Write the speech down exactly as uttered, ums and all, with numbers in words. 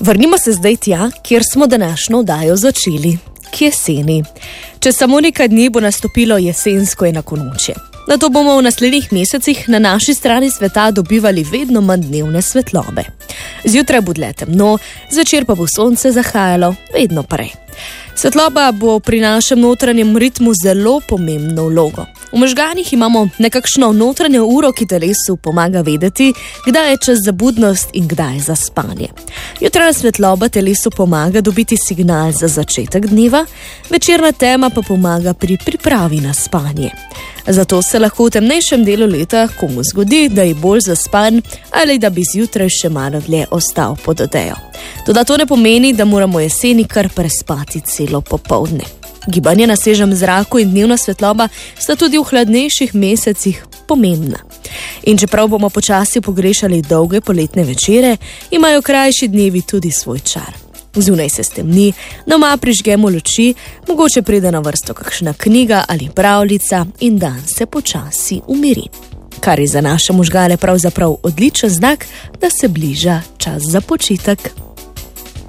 Vrnimo se zdaj tja, kjer smo današnjo oddajo začeli, k jeseni. Čez samo nekaj dni bo nastopilo jesensko enakonočje. Nato bomo v naslednjih mesecih na naši strani sveta dobivali vedno manj dnevne svetlobe. Zjutraj bo dlje temno, zvečer pa bo sonce zahajalo vedno prej. Svetloba bo pri našem notranjem ritmu zelo pomembno vlogo. V možganih imamo nekakšno notranjo uro, ki telesu pomaga vedeti, kdaj je čas za budnost in kdaj za spanje. Jutranja svetloba telesu pomaga dobiti signal za začetek dneva, večerna tema pa pomaga pri pripravi na spanje. Zato se lahko v temnejšem delu leta komu zgodi, da je bolj zaspan ali da bi zjutraj še malo dlje ostal pod odejo. Toda to ne pomeni, da moramo jeseni kar prespati celo popoldne. Gibanje na svežem zraku in dnevna svetloba sta tudi v hladnejših mesecih pomembna. In čeprav bomo počasi pogrešali dolge poletne večere, imajo krajši dnevi tudi svoj čar. Zunaj se stemni, doma prižgemo luči, mogoče pride na vrsto kakšna knjiga ali pravljica in dan se počasi umiri. Kar je za naše možgane pravzaprav odličen znak, da se bliža čas za počitek.